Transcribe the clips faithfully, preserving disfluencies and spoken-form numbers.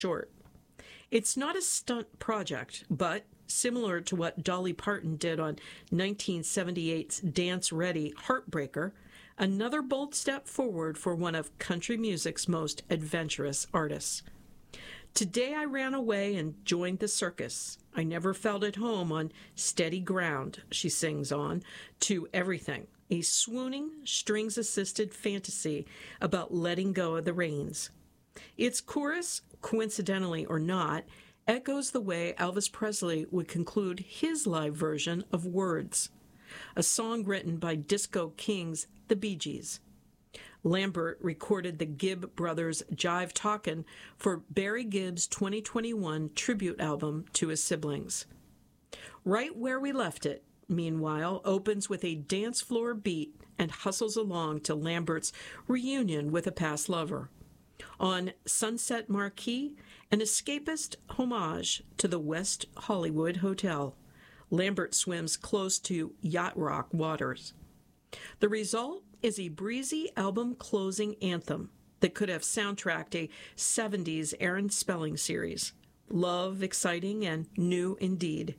short. It's not a stunt project, but similar to what Dolly Parton did on nineteen seventy-eight's Dance Ready Heartbreaker, another bold step forward for one of country music's most adventurous artists. Today I ran away and joined the circus. I never felt at home on steady ground, she sings on, to Everything, a swooning, strings-assisted fantasy about letting go of the reins. Its chorus, coincidentally or not, echoes the way Elvis Presley would conclude his live version of Words, a song written by disco kings the Bee Gees. Lambert recorded the Gibb brothers' Jive Talkin' for Barry Gibb's twenty twenty-one tribute album to his siblings. Right Where We Left It, meanwhile, opens with a dance floor beat and hustles along to Lambert's reunion with a past lover. On Sunset Marquee, an escapist homage to the West Hollywood Hotel, Lambert swims close to yacht rock waters. The result is a breezy album-closing anthem that could have soundtracked a seventies Aaron Spelling series. Love, exciting, and new indeed.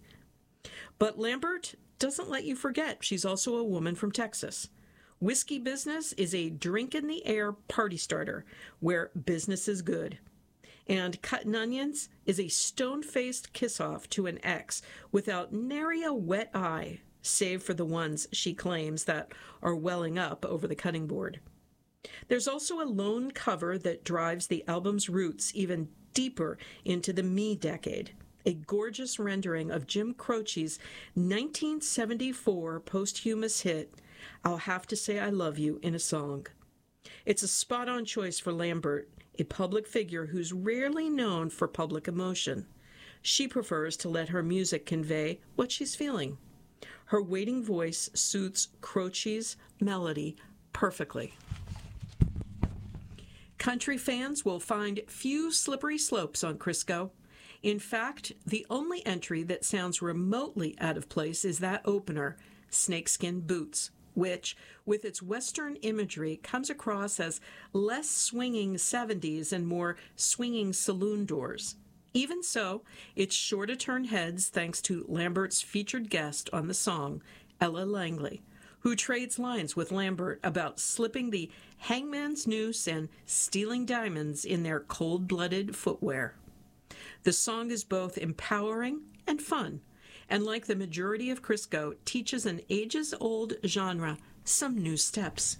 But Lambert doesn't let you forget she's also a woman from Texas. Whiskey Business is a drink-in-the-air party starter where business is good. And Cuttin' Onions is a stone-faced kiss-off to an ex without nary a wet eye, save for the ones she claims that are welling up over the cutting board. There's also a lone cover that drives the album's roots even deeper into the me decade, a gorgeous rendering of Jim Croce's nineteen seventy-four posthumous hit, I'll Have to Say I Love You in a Song. It's a spot-on choice for Lambert, a public figure who's rarely known for public emotion. She prefers to let her music convey what she's feeling. Her waiting voice suits Croce's melody perfectly. Country fans will find few slippery slopes on Crisco. In fact, the only entry that sounds remotely out of place is that opener, Snakeskin Boots, which, with its Western imagery, comes across as less swinging seventies and more swinging saloon doors. Even so, it's sure to turn heads thanks to Lambert's featured guest on the song, Ella Langley, who trades lines with Lambert about slipping the hangman's noose and stealing diamonds in their cold-blooded footwear. The song is both empowering and fun, and like the majority of Crisco, teaches an ages-old genre some new steps.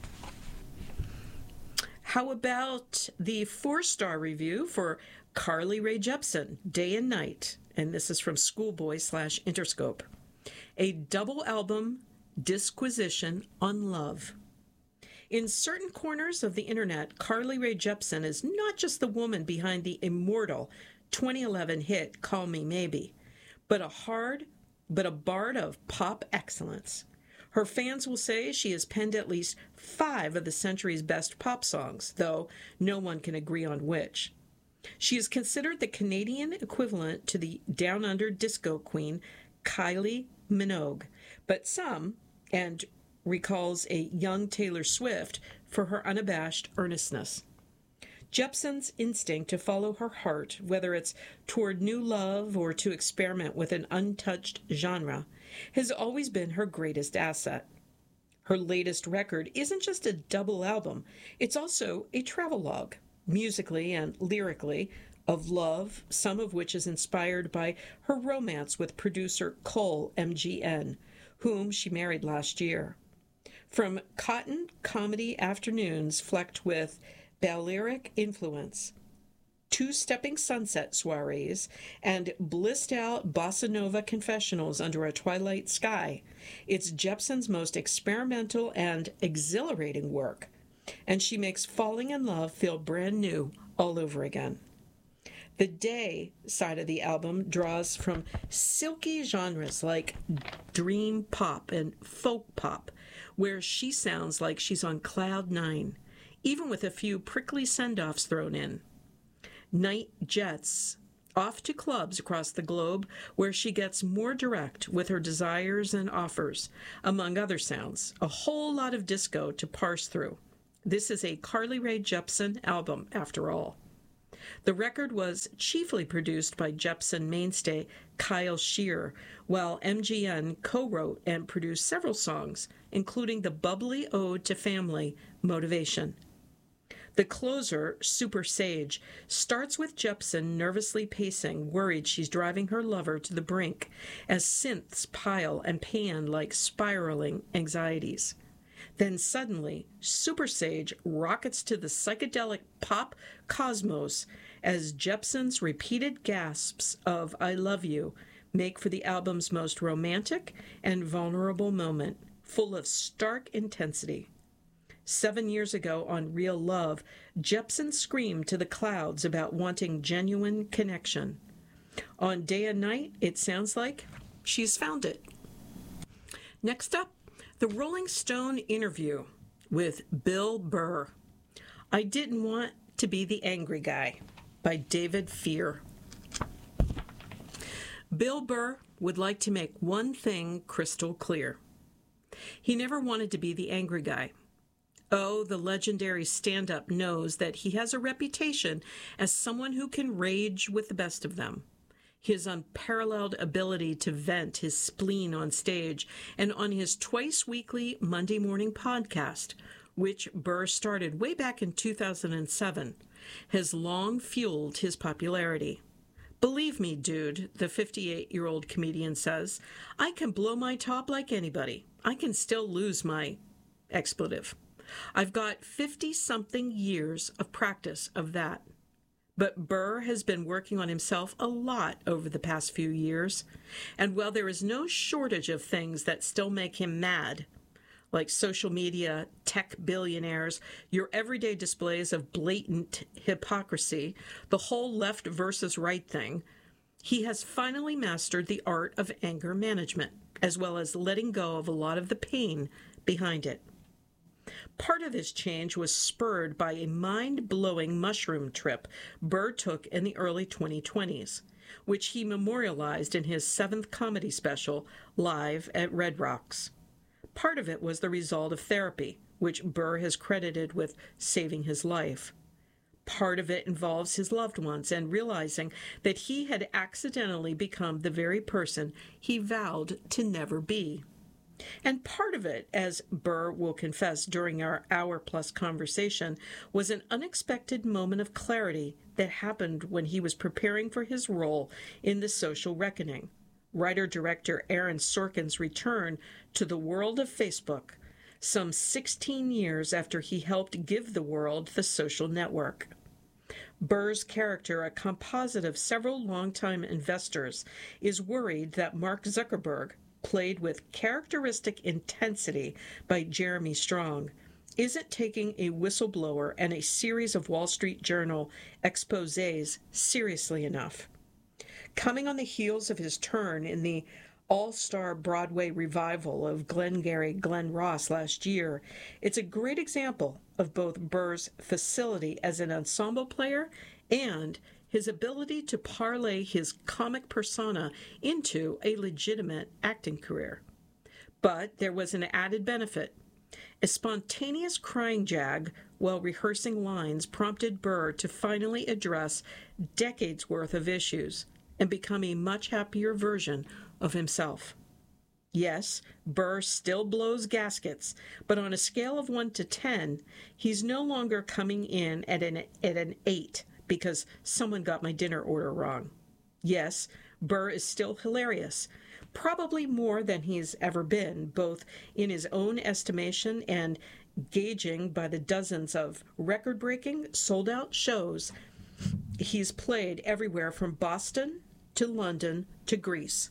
How about the four-star review for Carly Rae Jepsen, Day and Night, and this is from Schoolboy slash Interscope. A double album disquisition on love. In certain corners of the internet, Carly Rae Jepsen is not just the woman behind the immortal twenty eleven hit Call Me Maybe, but a hard, but a bard of pop excellence. Her fans will say she has penned at least five of the century's best pop songs, though no one can agree on which. She is considered the Canadian equivalent to the down-under disco queen Kylie Minogue, but some, and recalls a young Taylor Swift for her unabashed earnestness. Jepsen's instinct to follow her heart, whether it's toward new love or to experiment with an untouched genre, has always been her greatest asset. Her latest record isn't just a double album, it's also a travelogue, musically and lyrically, of love, some of which is inspired by her romance with producer Cole M G N, whom she married last year. From cotton comedy afternoons flecked with Balearic influence, two-stepping sunset soirees, and blissed-out bossa nova confessionals under a twilight sky, it's Jepsen's most experimental and exhilarating work, and she makes falling in love feel brand new all over again. The Day side of the album draws from silky genres like dream pop and folk pop, where she sounds like she's on cloud nine, even with a few prickly send-offs thrown in. Night jets off to clubs across the globe where she gets more direct with her desires and offers, among other sounds, a whole lot of disco to parse through. This is a Carly Rae Jepsen album, after all. The record was chiefly produced by Jepsen mainstay Kyle Shear, while M G M co-wrote and produced several songs, including the bubbly ode to family, Motivation. The closer, Super Sage, starts with Jepsen nervously pacing, worried she's driving her lover to the brink, as synths pile and pan like spiraling anxieties. Then suddenly, Super Sage rockets to the psychedelic pop cosmos as Jepsen's repeated gasps of I love you make for the album's most romantic and vulnerable moment, full of stark intensity. Seven years ago on Real Love, Jepsen screamed to the clouds about wanting genuine connection. On Day and Night, it sounds like she's found it. Next up, the Rolling Stone interview with Bill Burr. I Didn't Want to Be the Angry Guy by David Fear. Bill Burr would like to make one thing crystal clear. He never wanted to be the angry guy. Oh, the legendary stand-up knows that he has a reputation as someone who can rage with the best of them. His unparalleled ability to vent his spleen on stage and on his twice-weekly Monday morning podcast, which Burr started way back in two thousand seven, has long fueled his popularity. Believe me, dude, the fifty-eight-year-old comedian says, I can blow my top like anybody. I can still lose my expletive. I've got fifty-something years of practice of that. But Burr has been working on himself a lot over the past few years, and while there is no shortage of things that still make him mad, like social media, tech billionaires, your everyday displays of blatant hypocrisy, the whole left versus right thing, he has finally mastered the art of anger management, as well as letting go of a lot of the pain behind it. Part of this change was spurred by a mind-blowing mushroom trip Burr took in the early twenty twenties, which he memorialized in his seventh comedy special, Live at Red Rocks. Part of it was the result of therapy, which Burr has credited with saving his life. Part of it involves his loved ones and realizing that he had accidentally become the very person he vowed to never be. And part of it, as Burr will confess during our hour-plus conversation, was an unexpected moment of clarity that happened when he was preparing for his role in The Social Reckoning, writer-director Aaron Sorkin's return to the world of Facebook, some sixteen years after he helped give the world the social network. Burr's character, a composite of several longtime investors, is worried that Mark Zuckerberg, played with characteristic intensity by Jeremy Strong, isn't taking a whistleblower and a series of Wall Street Journal exposés seriously enough. Coming on the heels of his turn in the all-star Broadway revival of Glengarry Glen Ross last year, it's a great example of both Burr's facility as an ensemble player and his ability to parlay his comic persona into a legitimate acting career. But there was an added benefit. A spontaneous crying jag while rehearsing lines prompted Burr to finally address decades' worth of issues and become a much happier version of himself. Yes, Burr still blows gaskets, but on a scale of one to ten, he's no longer coming in at an, at an eight, because someone got my dinner order wrong. Yes, Burr is still hilarious, probably more than he's ever been, both in his own estimation and gauging by the dozens of record-breaking, sold-out shows he's played everywhere from Boston to London to Greece.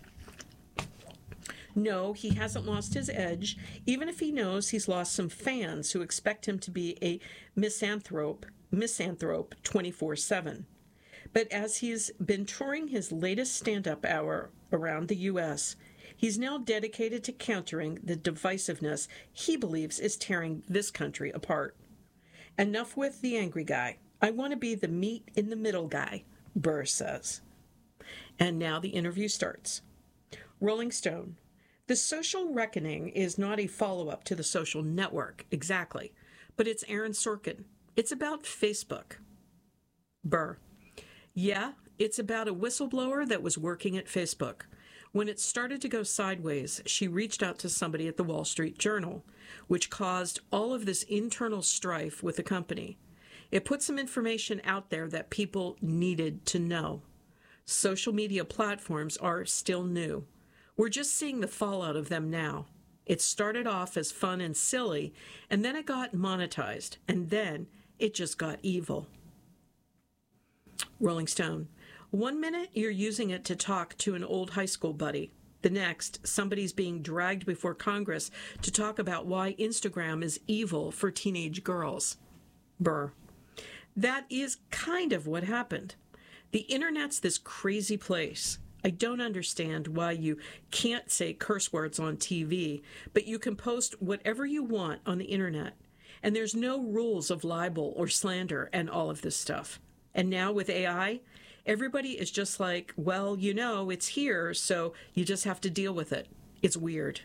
No, he hasn't lost his edge, even if he knows he's lost some fans who expect him to be a misanthrope misanthrope twenty-four seven. But as he's been touring his latest stand-up hour around the U S, he's now dedicated to countering the divisiveness he believes is tearing this country apart. Enough with the angry guy. I want to be the meet-in-the-middle guy, Burr says. And now the interview starts. Rolling Stone. The Social Reckoning is not a follow-up to The Social Network, exactly, but it's Aaron Sorkin. It's about Facebook. Burr. Yeah, it's about a whistleblower that was working at Facebook. When it started to go sideways, she reached out to somebody at the Wall Street Journal, which caused all of this internal strife with the company. It put some information out there that people needed to know. Social media platforms are still new. We're just seeing the fallout of them now. It started off as fun and silly, and then it got monetized, and then it just got evil. Rolling Stone. One minute, you're using it to talk to an old high school buddy. The next, somebody's being dragged before Congress to talk about why Instagram is evil for teenage girls. Burr. That is kind of what happened. The internet's this crazy place. I don't understand why you can't say curse words on T V, but you can post whatever you want on the internet. And there's no rules of libel or slander and all of this stuff. And now with A I, everybody is just like, well, you know, it's here, so you just have to deal with it. It's weird.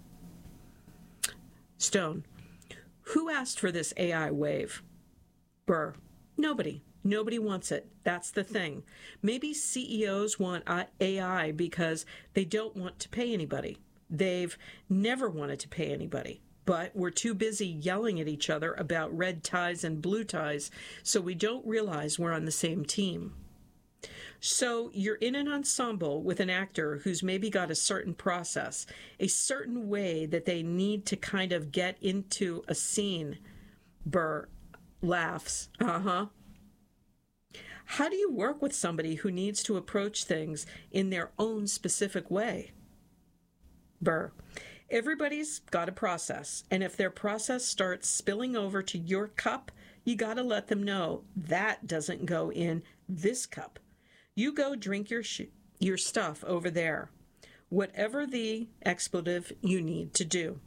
Stone. Who asked for this A I wave? Burr. Nobody. Nobody wants it. That's the thing. Maybe C E Os want A I because they don't want to pay anybody. They've never wanted to pay anybody. But we're too busy yelling at each other about red ties and blue ties, so we don't realize we're on the same team. So you're in an ensemble with an actor who's maybe got a certain process, a certain way that they need to kind of get into a scene. Burr laughs. Uh-huh. How do you work with somebody who needs to approach things in their own specific way? Burr. Everybody's got a process, and if their process starts spilling over to your cup, you got to let them know that doesn't go in this cup. You go drink your sh- your stuff over there, whatever the expletive you need to do.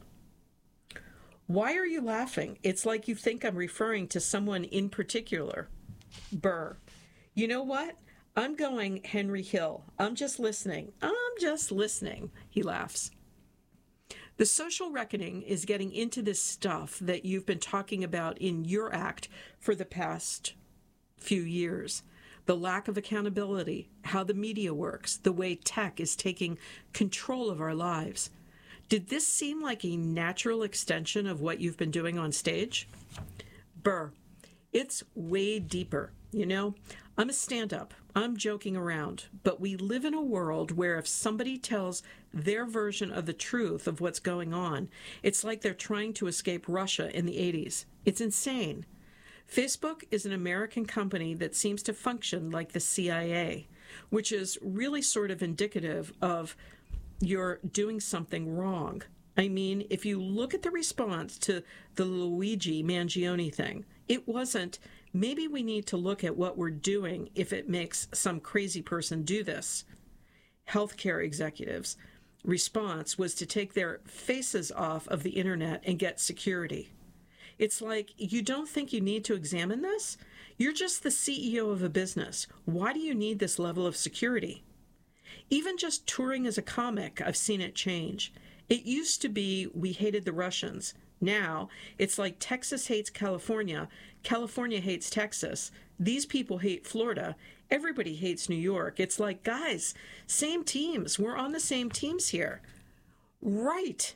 Why are you laughing? It's like you think I'm referring to someone in particular. Burr. You know what? I'm going Henry Hill. I'm just listening. I'm just listening. He laughs. The social reckoning is getting into this stuff that you've been talking about in your act for the past few years. The lack of accountability, how the media works, the way tech is taking control of our lives. Did this seem like a natural extension of what you've been doing on stage? Burr. It's way deeper. You know, I'm a stand-up. I'm joking around. But we live in a world where if somebody tells their version of the truth of what's going on, it's like they're trying to escape Russia in the eighties. It's insane. Facebook is an American company that seems to function like the C I A, which is really sort of indicative of you're doing something wrong. I mean, if you look at the response to the Luigi Mangione thing, it wasn't, maybe we need to look at what we're doing if it makes some crazy person do this. Healthcare executives' response was to take their faces off of the internet and get security. It's like, you don't think you need to examine this? You're just the C E O of a business. Why do you need this level of security? Even just touring as a comic, I've seen it change. It used to be we hated the Russians. Now, it's like Texas hates California, California hates Texas, these people hate Florida, everybody hates New York. It's like, guys, same teams. We're on the same teams here. Right.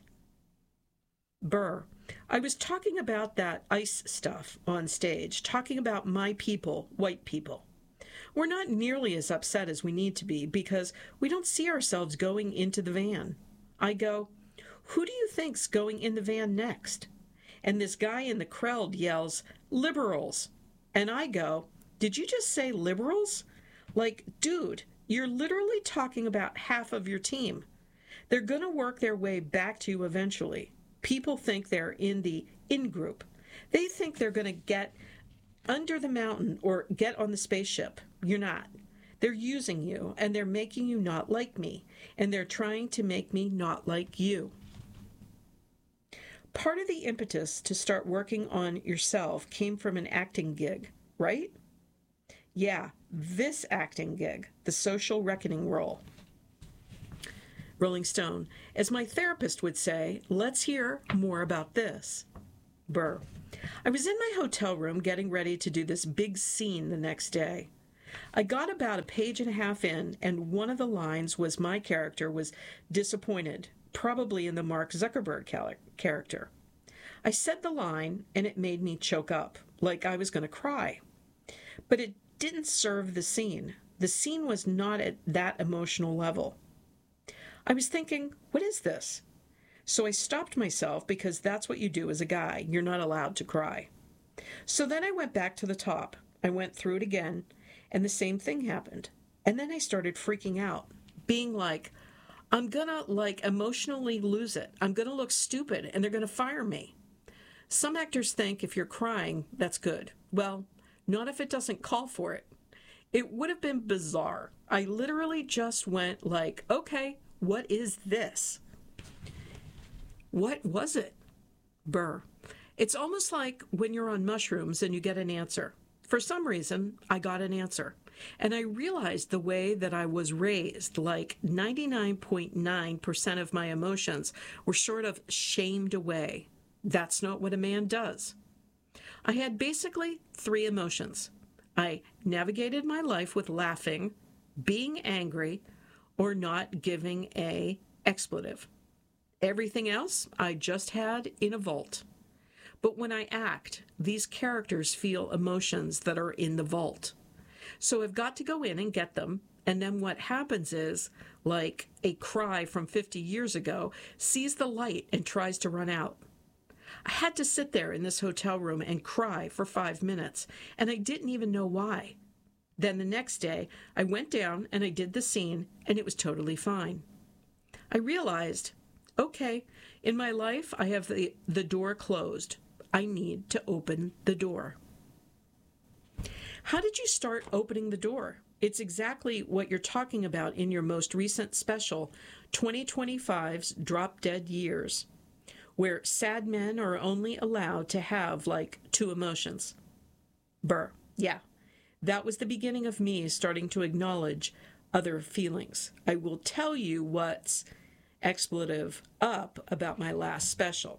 Burr. I was talking about that ICE stuff on stage, talking about my people, white people. We're not nearly as upset as we need to be because we don't see ourselves going into the van. I go, who do you think's going in the van next? And this guy in the crowd yells, liberals. And I go, did you just say liberals? Like, dude, you're literally talking about half of your team. They're going to work their way back to you eventually. People think they're in the in group. They think they're going to get under the mountain or get on the spaceship. You're not. They're using you, and they're making you not like me, and they're trying to make me not like you. Part of the impetus to start working on yourself came from an acting gig, right? Yeah, this acting gig, the social reckoning role. Rolling Stone. As my therapist would say, let's hear more about this. Burr. I was in my hotel room getting ready to do this big scene the next day. I got about a page and a half in, and one of the lines was my character was disappointed, probably in the Mark Zuckerberg character. I said the line, and it made me choke up, like I was going to cry. But it didn't serve the scene. The scene was not at that emotional level. I was thinking, what is this? So I stopped myself because that's what you do as a guy. You're not allowed to cry. So then I went back to the top. I went through it again, and the same thing happened. And then I started freaking out, being like, I'm going to, like, emotionally lose it. I'm going to look stupid, and they're going to fire me. Some actors think if you're crying, that's good. Well, not if it doesn't call for it. It would have been bizarre. I literally just went like, okay, what is this? What was it? Burr. It's almost like when you're on mushrooms and you get an answer. For some reason, I got an answer. And I realized the way that I was raised, like ninety-nine point nine percent of my emotions were sort of shamed away. That's not what a man does. I had basically three emotions. I navigated my life with laughing, being angry, or not giving a expletive. Everything else I just had in a vault. But when I act, these characters feel emotions that are in the vault. So I've got to go in and get them, and then what happens is, like a cry from fifty years ago, sees the light and tries to run out. I had to sit there in this hotel room and cry for five minutes, and I didn't even know why. Then the next day, I went down and I did the scene, and it was totally fine. I realized, okay, in my life, I have the, the door closed. I need to open the door. How did you start opening the door? It's exactly what you're talking about in your most recent special, twenty twenty-five's Drop Dead Years, where sad men are only allowed to have, like, two emotions. Burr. Yeah, that was the beginning of me starting to acknowledge other feelings. I will tell you what's expletive up about my last special.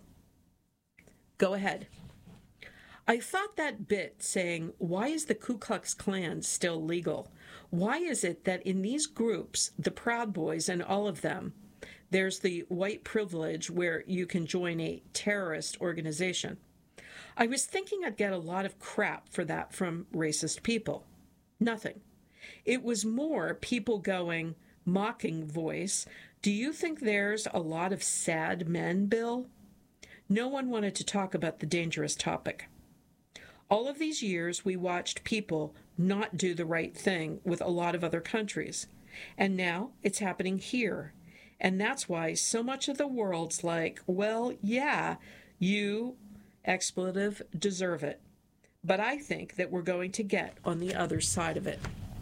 Go ahead. I thought that bit saying, why is the Ku Klux Klan still legal? Why is it that in these groups, the Proud Boys and all of them, there's the white privilege where you can join a terrorist organization? I was thinking I'd get a lot of crap for that from racist people. Nothing. It was more people going, mocking voice, do you think there's a lot of sad men, Bill? No one wanted to talk about the dangerous topic. All of these years, we watched people not do the right thing with a lot of other countries. And now it's happening here. And that's why so much of the world's like, well, yeah, you, expletive, deserve it. But I think that we're going to get on the other side of it.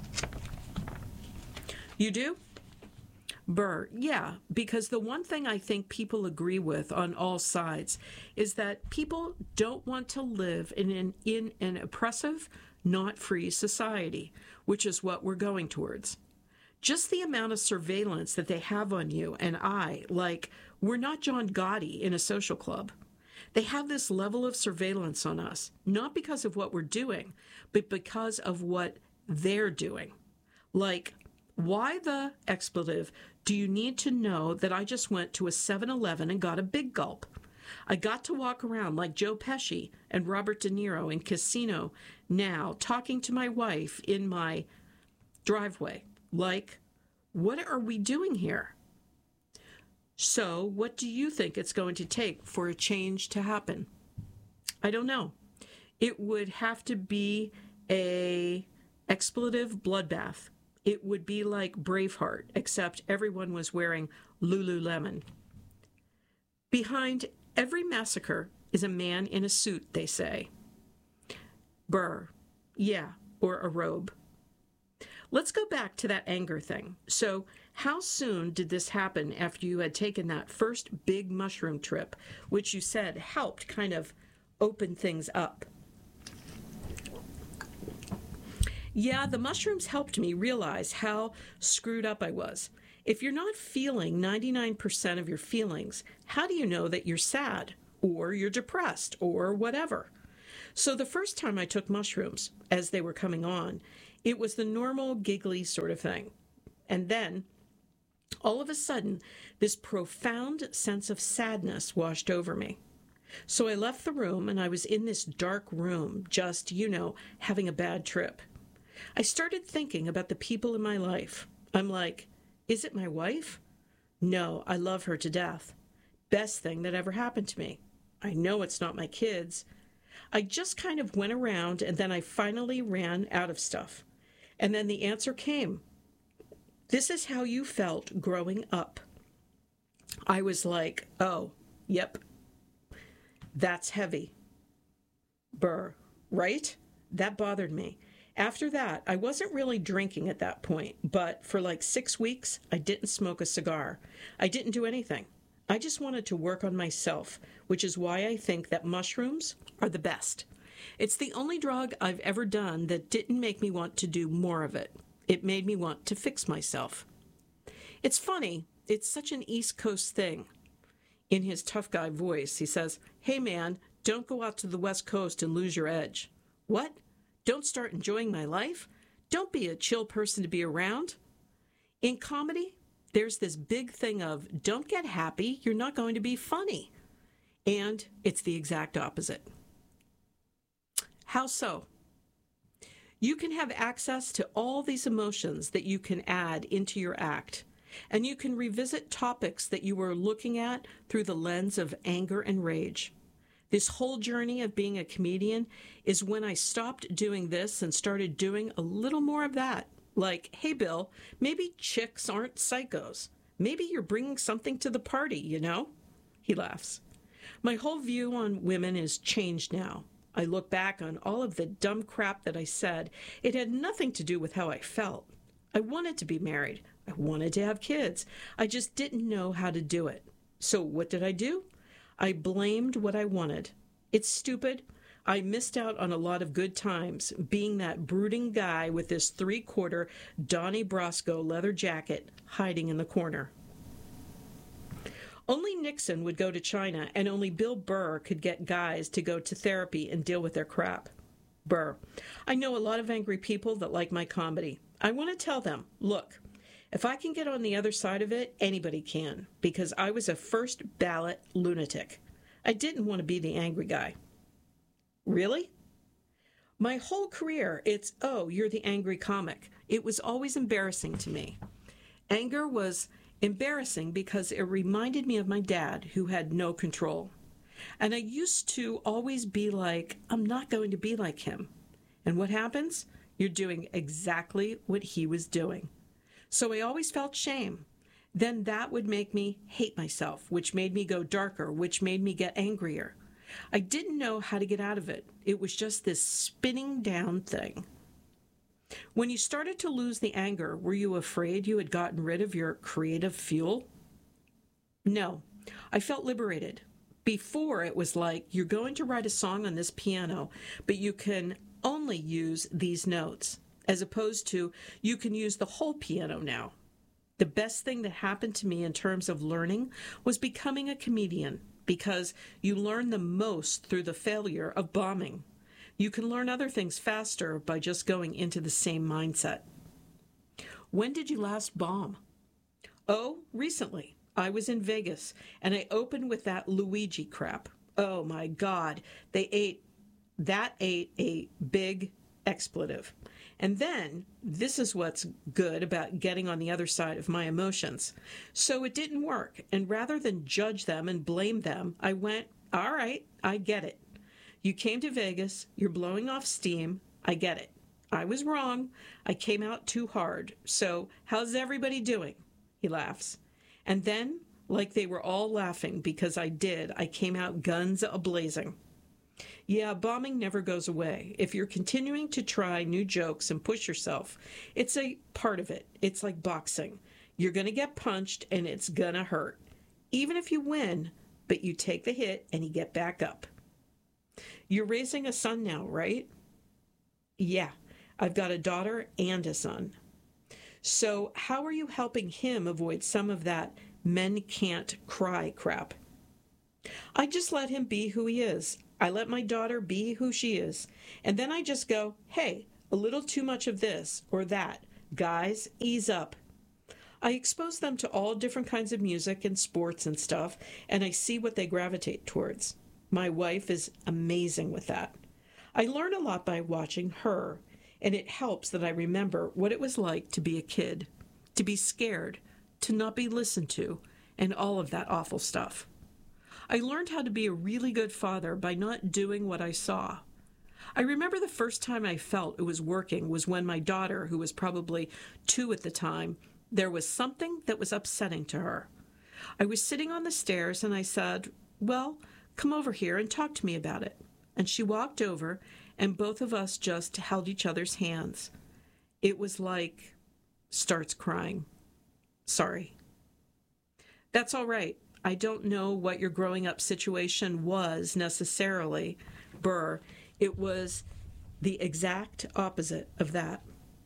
You do? Burr, yeah, because the one thing I think people agree with on all sides is that people don't want to live in an, in an oppressive, not free society, which is what we're going towards. Just the amount of surveillance that they have on you and I, like, we're not John Gotti in a social club. They have this level of surveillance on us, not because of what we're doing, but because of what they're doing. Like, why the expletive do you need to know that I just went to a seven eleven and got a big gulp? I got to walk around like Joe Pesci and Robert De Niro in Casino Now, talking to my wife in my driveway. Like, what are we doing here? So, what do you think it's going to take for a change to happen? I don't know. It would have to be a expletive bloodbath. It would be like Braveheart, except everyone was wearing Lululemon. Behind every massacre is a man in a suit, they say. Burr. Yeah, or a robe. Let's go back to that anger thing. So, how soon did this happen after you had taken that first big mushroom trip, which you said helped kind of open things up? Yeah, the mushrooms helped me realize how screwed up I was. If you're not feeling ninety-nine percent of your feelings, how do you know that you're sad or you're depressed or whatever? So the first time I took mushrooms, as they were coming on, it was the normal giggly sort of thing. And then, all of a sudden, this profound sense of sadness washed over me. So I left the room, and I was in this dark room, just, you know, having a bad trip. I started thinking about the people in my life. I'm like, is it my wife? No, I love her to death. Best thing that ever happened to me. I know it's not my kids. I just kind of went around, and then I finally ran out of stuff. And then the answer came. This is how you felt growing up. I was like, oh, yep. That's heavy. Brr, right? That bothered me. After that, I wasn't really drinking at that point, but for like six weeks, I didn't smoke a cigar. I didn't do anything. I just wanted to work on myself, which is why I think that mushrooms are the best. It's the only drug I've ever done that didn't make me want to do more of it. It made me want to fix myself. It's funny, it's such an East Coast thing. In his tough guy voice, he says, hey man, don't go out to the West Coast and lose your edge. What? Don't start enjoying my life? Don't be a chill person to be around? In comedy, there's this big thing of don't get happy, you're not going to be funny. And it's the exact opposite. How so? You can have access to all these emotions that you can add into your act, and you can revisit topics that you were looking at through the lens of anger and rage. This whole journey of being a comedian is when I stopped doing this and started doing a little more of that. Like, hey, Bill, maybe chicks aren't psychos. Maybe you're bringing something to the party, you know? He laughs. My whole view on women is changed now. I look back on all of the dumb crap that I said. It had nothing to do with how I felt. I wanted to be married. I wanted to have kids. I just didn't know how to do it. So what did I do? I blamed what I wanted. It's stupid. I missed out on a lot of good times being that brooding guy with this three-quarter Donnie Brasco leather jacket hiding in the corner. Only Nixon would go to China, and only Bill Burr could get guys to go to therapy and deal with their crap. Burr, I know a lot of angry people that like my comedy. I want to tell them, look, if I can get on the other side of it, anybody can, because I was a first ballot lunatic. I didn't want to be the angry guy. Really? My whole career, it's, oh, you're the angry comic. It was always embarrassing to me. Anger was embarrassing because it reminded me of my dad, who had no control. And I used to always be like, I'm not going to be like him. And what happens? You're doing exactly what he was doing. So I always felt shame. Then that would make me hate myself, which made me go darker, which made me get angrier. I didn't know how to get out of it. It was just this spinning down thing. When you started to lose the anger, were you afraid you had gotten rid of your creative fuel? No, I felt liberated. Before, it was like, you're going to write a song on this piano, but you can only use these notes, as opposed to you can use the whole piano now. The best thing that happened to me in terms of learning was becoming a comedian, because you learn the most through the failure of bombing. You can learn other things faster by just going into the same mindset. When did you last bomb? Oh, recently. I was in Vegas, and I opened with that Luigi crap. Oh, my God. They ate, that ate a big expletive. And then, this is what's good about getting on the other side of my emotions. So it didn't work, and rather than judge them and blame them, I went, all right, I get it. You came to Vegas, you're blowing off steam, I get it. I was wrong, I came out too hard, so how's everybody doing? He laughs. And then, like they were all laughing because I did, I came out guns a-blazing. Yeah, bombing never goes away. If you're continuing to try new jokes and push yourself, it's a part of it. It's like boxing. You're going to get punched and it's going to hurt. Even if you win, but you take the hit and you get back up. You're raising a son now, right? Yeah, I've got a daughter and a son. So how are you helping him avoid some of that men can't cry crap? I just let him be who he is. I let my daughter be who she is, and then I just go, hey, a little too much of this or that. Guys, ease up. I expose them to all different kinds of music and sports and stuff, and I see what they gravitate towards. My wife is amazing with that. I learn a lot by watching her, and it helps that I remember what it was like to be a kid, to be scared, to not be listened to, and all of that awful stuff. I learned how to be a really good father by not doing what I saw. I remember the first time I felt it was working was when my daughter, who was probably two at the time, there was something that was upsetting to her. I was sitting on the stairs and I said, well, come over here and talk to me about it. And she walked over and both of us just held each other's hands. It was like, starts crying. Sorry. That's all right. I don't know what your growing up situation was necessarily, Burr. It was the exact opposite of that.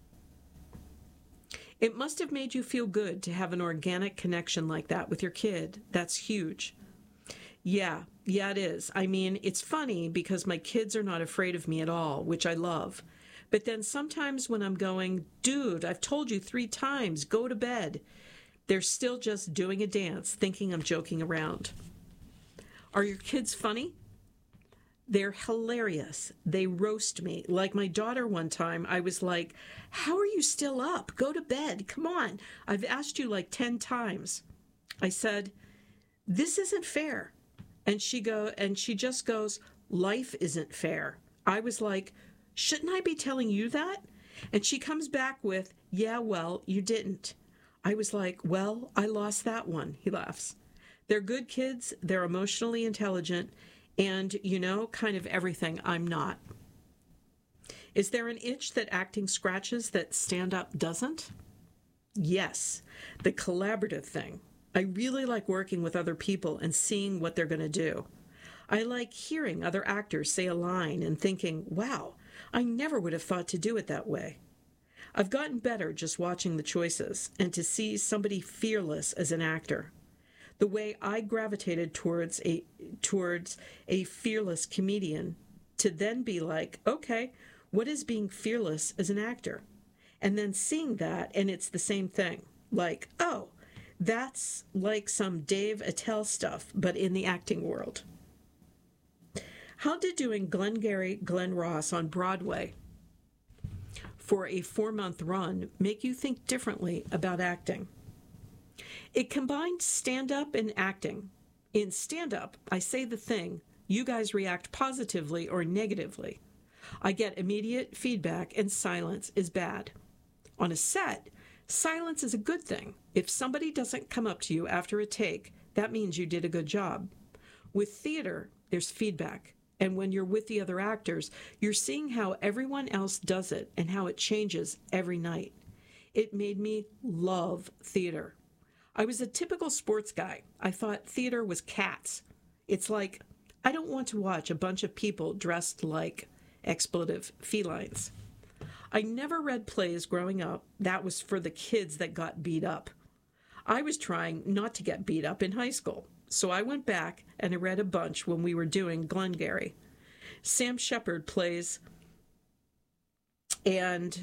It must have made you feel good to have an organic connection like that with your kid. That's huge. Yeah, yeah, it is. I mean, it's funny because my kids are not afraid of me at all, which I love. But then sometimes when I'm going, dude, I've told you three times, go to bed, they're still just doing a dance, thinking I'm joking around. Are your kids funny? They're hilarious. They roast me. Like my daughter one time, I was like, how are you still up? Go to bed. Come on. I've asked you like ten times. I said, this isn't fair. And she go and she just goes, life isn't fair. I was like, shouldn't I be telling you that? And she comes back with, yeah, well, you didn't. I was like, well, I lost that one. He laughs. They're good kids. They're emotionally intelligent. And, you know, kind of everything I'm not. Is there an itch that acting scratches that stand-up doesn't? Yes, the collaborative thing. I really like working with other people and seeing what they're going to do. I like hearing other actors say a line and thinking, wow, I never would have thought to do it that way. I've gotten better just watching the choices and to see somebody fearless as an actor. The way I gravitated towards a towards a fearless comedian to then be like, okay, what is being fearless as an actor? And then seeing that, and it's the same thing. Like, oh, that's like some Dave Attell stuff, but in the acting world. How did doing Glengarry Glen Ross on Broadway for a four-month run make you think differently about acting? It combined stand-up and acting. In stand-up, I say the thing, you guys react positively or negatively. I get immediate feedback and silence is bad. On a set, silence is a good thing. If somebody doesn't come up to you after a take, that means you did a good job. With theater, there's feedback. And when you're with the other actors, you're seeing how everyone else does it and how it changes every night. It made me love theater. I was a typical sports guy. I thought theater was cats. It's like, I don't want to watch a bunch of people dressed like expletive felines. I never read plays growing up. That was for the kids that got beat up. I was trying not to get beat up in high school, so I went back and I read a bunch when we were doing Glengarry. Sam Shepard plays, and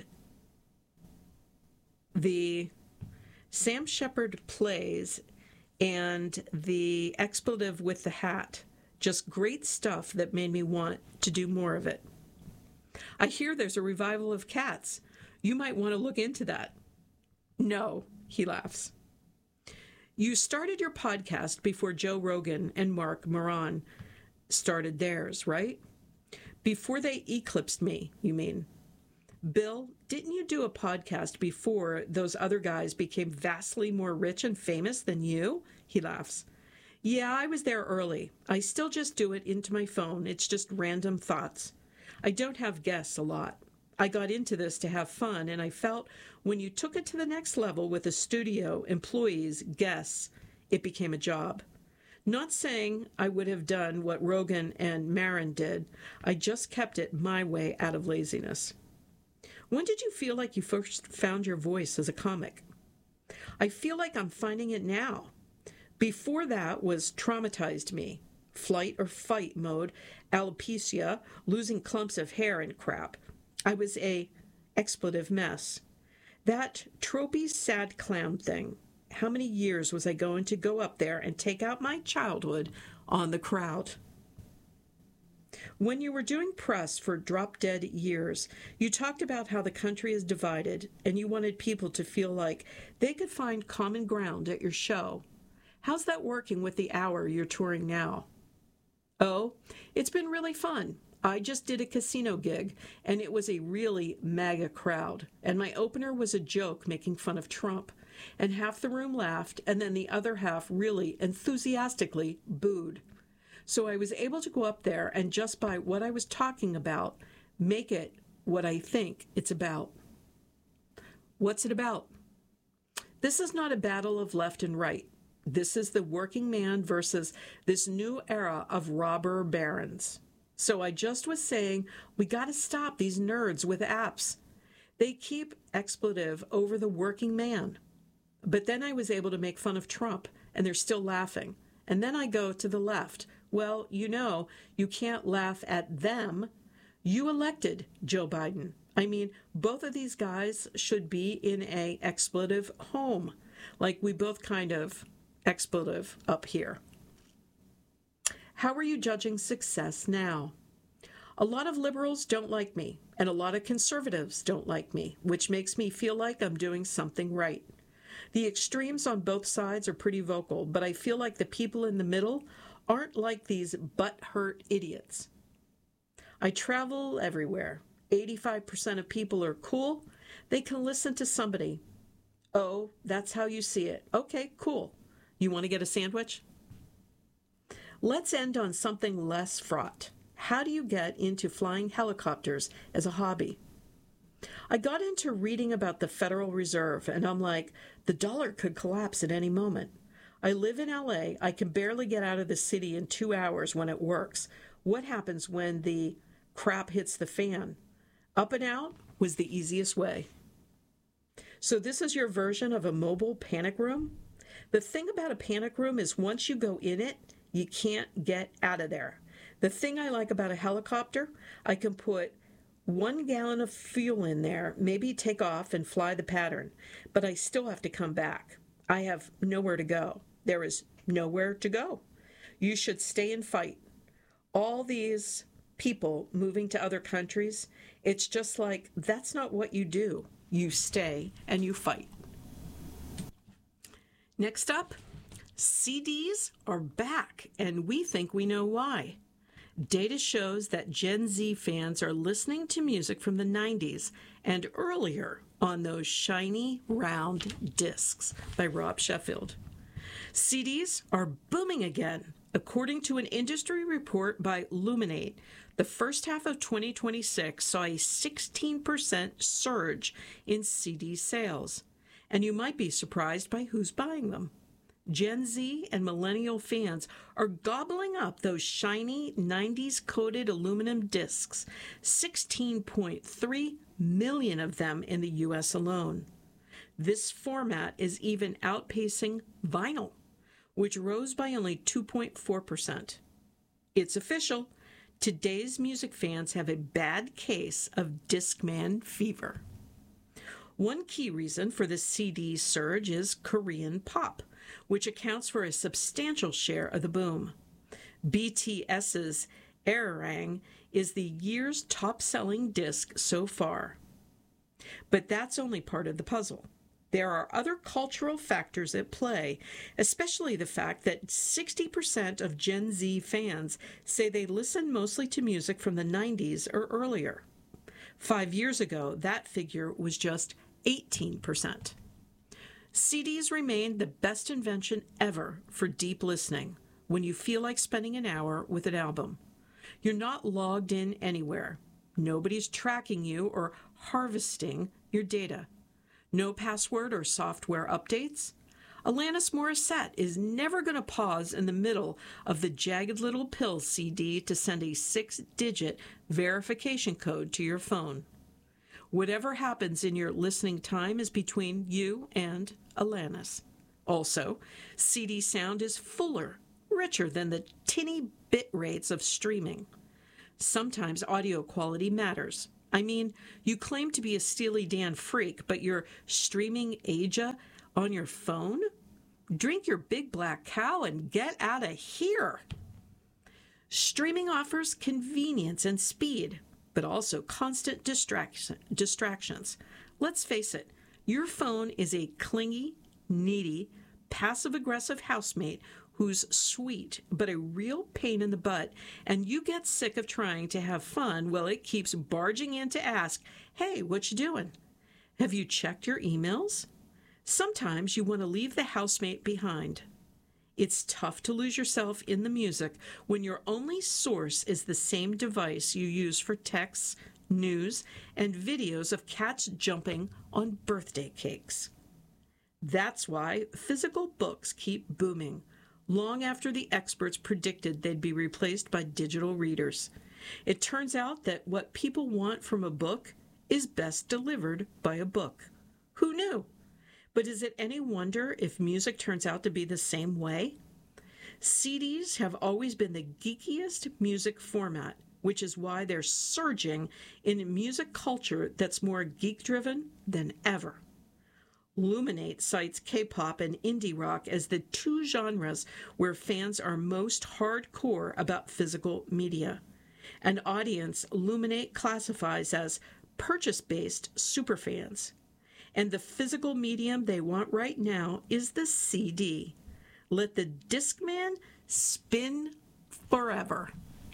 the Sam Shepard plays and the expletive with the hat. Just great stuff that made me want to do more of it. I hear there's a revival of Cats. You might want to look into that. No, he laughs. You started your podcast before Joe Rogan and Mark Maron started theirs, right? Before they eclipsed me, you mean? Bill, didn't you do a podcast before those other guys became vastly more rich and famous than you? He laughs. Yeah, I was there early. I still just do it into my phone. It's just random thoughts. I don't have guests a lot. I got into this to have fun, and I felt when you took it to the next level with a studio, employees, guests, it became a job. Not saying I would have done what Rogan and Maron did. I just kept it my way out of laziness. When did you feel like you first found your voice as a comic? I feel like I'm finding it now. Before that was traumatized me. flight or fight mode, alopecia, losing clumps of hair and crap. I was a expletive mess. That tropey sad clown thing. How many years was I going to go up there and take out my childhood on the crowd? When you were doing press for Drop Dead Years, you talked about how the country is divided and you wanted people to feel like they could find common ground at your show. How's that working with the hour you're touring now? Oh, it's been really fun. I just did a casino gig, and it was a really MAGA crowd, and my opener was a joke making fun of Trump, and half the room laughed, and then the other half really enthusiastically booed. So I was able to go up there and just by what I was talking about, make it what I think it's about. What's it about? This is not a battle of left and right. This is the working man versus this new era of robber barons. So I just was saying, we got to stop these nerds with apps. They keep expletive over the working man. But then I was able to make fun of Trump, and they're still laughing. And then I go to the left. Well, you know, you can't laugh at them. You elected Joe Biden. I mean, both of these guys should be in a expletive home. Like we both kind of expletive up here. How are you judging success now? A lot of liberals don't like me, and a lot of conservatives don't like me, which makes me feel like I'm doing something right. The extremes on both sides are pretty vocal, but I feel like the people in the middle aren't like these butt-hurt idiots. I travel everywhere. eighty-five percent of people are cool. They can listen to somebody. Oh, that's how you see it. Okay, cool. You want to get a sandwich? Let's end on something less fraught. How do you get into flying helicopters as a hobby? I got into reading about the Federal Reserve, and I'm like, the dollar could collapse at any moment. I live in L A. I can barely get out of the city in two hours when it works. What happens when the crap hits the fan? Up and out was the easiest way. So this is your version of a mobile panic room? The thing about a panic room is once you go in it, you can't get out of there. The thing I like about a helicopter, I can put one gallon of fuel in there, maybe take off and fly the pattern, but I still have to come back. I have nowhere to go. There is nowhere to go. You should stay and fight. All these people moving to other countries, it's just like, that's not what you do. You stay and you fight. Next up, C Ds are back, and we think we know why. Data shows that Gen Z fans are listening to music from the nineties and earlier on those shiny, round discs by Rob Sheffield. C Ds are booming again. According to an industry report by Luminate, the first half of twenty twenty-six saw a sixteen percent surge in C D sales. And you might be surprised by who's buying them. Gen Z and millennial fans are gobbling up those shiny nineties-coated aluminum discs, sixteen point three million of them in the U S alone. This format is even outpacing vinyl, which rose by only two point four percent. It's official. Today's music fans have a bad case of Discman fever. One key reason for the C D surge is Korean pop, which accounts for a substantial share of the boom. BTS's Arirang is the year's top-selling disc so far. But that's only part of the puzzle. There are other cultural factors at play, especially the fact that sixty percent of Gen Z fans say they listen mostly to music from the nineties or earlier. Five years ago, that figure was just eighteen percent. C Ds remain the best invention ever for deep listening when you feel like spending an hour with an album. You're not logged in anywhere. Nobody's tracking you or harvesting your data. No password or software updates. Alanis Morissette is never going to pause in the middle of the Jagged Little Pill C D to send a six-digit verification code to your phone. Whatever happens in your listening time is between you and Alanis. Also, C D sound is fuller, richer than the tinny bit rates of streaming. Sometimes audio quality matters. I mean, you claim to be a Steely Dan freak, but you're streaming Aja on your phone? Drink your big black cow and get out of here. Streaming offers convenience and speed, but also constant distraction, distractions. Let's face it, your phone is a clingy, needy, passive-aggressive housemate who's sweet but a real pain in the butt, and you get sick of trying to have fun while it keeps barging in to ask, "Hey, what you doing? Have you checked your emails?" Sometimes you want to leave the housemate behind. It's tough to lose yourself in the music when your only source is the same device you use for texts, news, and videos of cats jumping on birthday cakes. That's why physical books keep booming, long after the experts predicted they'd be replaced by digital readers. It turns out that what people want from a book is best delivered by a book. Who knew? But is it any wonder if music turns out to be the same way? C Ds have always been the geekiest music format, which is why they're surging in music culture that's more geek-driven than ever. Luminate cites K-pop and indie rock as the two genres where fans are most hardcore about physical media. An audience Luminate classifies as purchase-based superfans. And the physical medium they want right now is the C D. Let the Discman spin forever.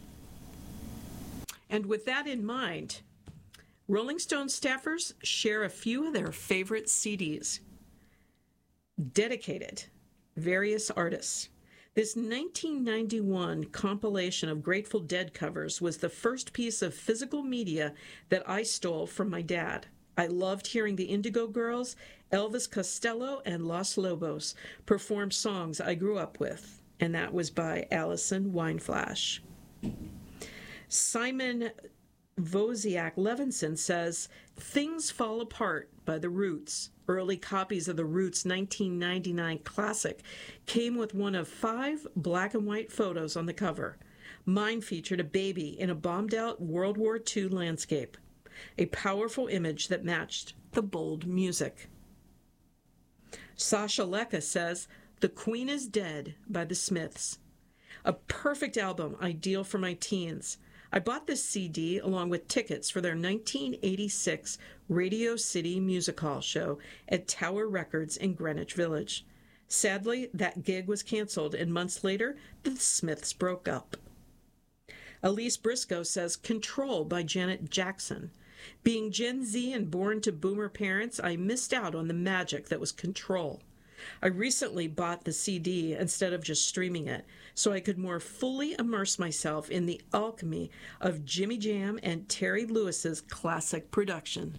And with that in mind, Rolling Stone staffers share a few of their favorite C Ds. Dedicated, various artists. This nineteen ninety-one compilation of Grateful Dead covers was the first piece of physical media that I stole from my dad. I loved hearing the Indigo Girls, Elvis Costello, and Los Lobos perform songs I grew up with, and that was by Alison Wineflash. Simon Wozniak Levinson says, "Things Fall Apart" by The Roots. Early copies of The Roots' nineteen ninety-nine classic came with one of five black and white photos on the cover. Mine featured a baby in a bombed-out World War Two landscape, a powerful image that matched the bold music. Sasha Leka says, "The Queen is Dead" by The Smiths. A perfect album, ideal for my teens. I bought this C D along with tickets for their nineteen eighty-six Radio City Music Hall show at Tower Records in Greenwich Village. Sadly, that gig was canceled, and months later, the Smiths broke up. Elise Briscoe says, "Control" by Janet Jackson. Being Gen Z and born to boomer parents, I missed out on the magic that was Control. I recently bought the C D instead of just streaming it, so I could more fully immerse myself in the alchemy of Jimmy Jam and Terry Lewis's classic production.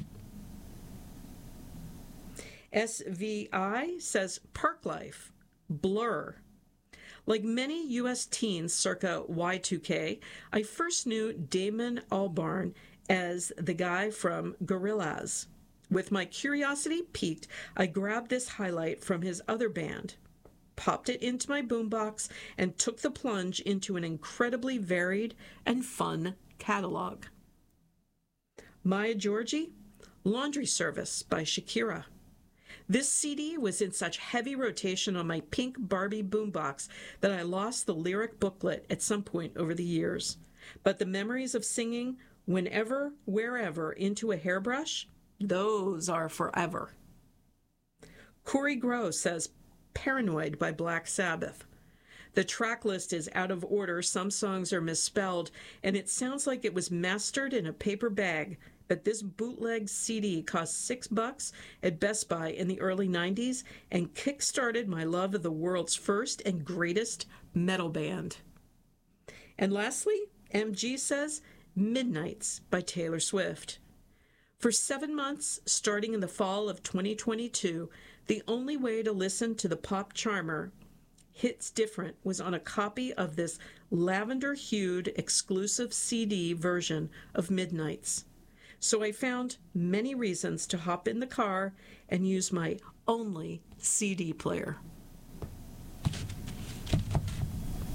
S V I says, "Parklife," Blur. Like many U S teens circa Y two K, I first knew Damon Albarn as the guy from Gorillaz. With my curiosity piqued, I grabbed this highlight from his other band, popped it into my boombox, and took the plunge into an incredibly varied and fun catalog. Maya Georgie, "Laundry Service" by Shakira. This C D was in such heavy rotation on my pink Barbie boombox that I lost the lyric booklet at some point over the years. But the memories of singing "Whenever, Wherever" into a hairbrush, those are forever. Corey Gross says, "Paranoid" by Black Sabbath. The track list is out of order, some songs are misspelled, and it sounds like it was mastered in a paper bag, but this bootleg C D cost six bucks at Best Buy in the early nineties and kick-started my love of the world's first and greatest metal band. And lastly, M G says, "Midnights" by Taylor Swift. For seven months, starting in the fall of twenty twenty-two, the only way to listen to the pop charmer Hits Different was on a copy of this lavender-hued exclusive C D version of Midnights. So I found many reasons to hop in the car and use my only C D player.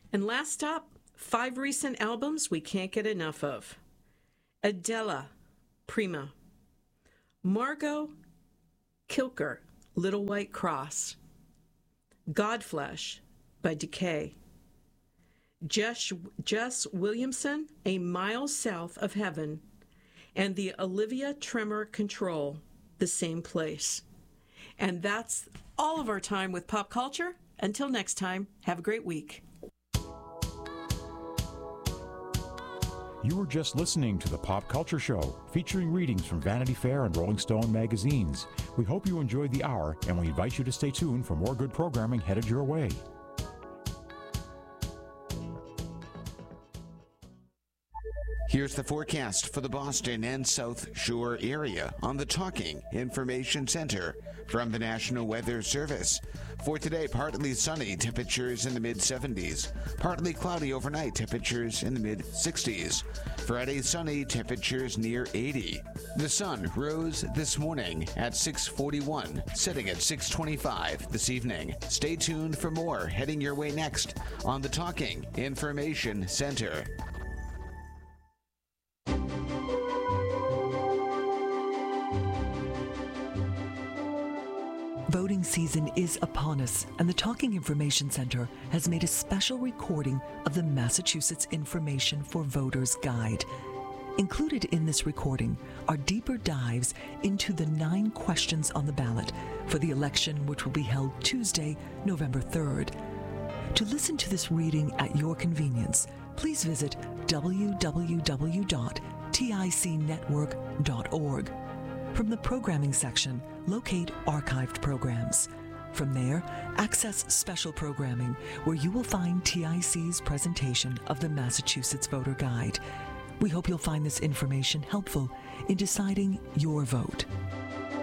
And last up, five recent albums we can't get enough of. Adela, Prima. Margot Kilker, Little White Cross. Godflesh by Decay. Jess, Jess Williamson, A Mile South of Heaven. And the Olivia Tremor Control, The Same Place. And that's all of our time with pop culture. Until next time, have a great week. You were just listening to The Pop Culture Show, featuring readings from Vanity Fair and Rolling Stone magazines. We hope you enjoyed the hour, and we invite you to stay tuned for more good programming headed your way. Here's the forecast for the Boston and South Shore area on the Talking Information Center from the National Weather Service. For today, partly sunny, temperatures in the mid seventies. Partly cloudy overnight, temperatures in the mid sixties. Friday, sunny, temperatures near eighty. The sun rose this morning at six forty-one, setting at six twenty-five this evening. Stay tuned for more heading your way next on the Talking Information Center. Voting season is upon us, and the Talking Information Center has made a special recording of the Massachusetts Information for Voters Guide. Included in this recording are deeper dives into the nine questions on the ballot for the election, which will be held Tuesday, November third. To listen to this reading at your convenience, please visit w w w dot tic network dot org. From the programming section, locate archived programs. From there, access special programming, where you will find T I C's presentation of the Massachusetts Voter Guide. We hope you'll find this information helpful in deciding your vote.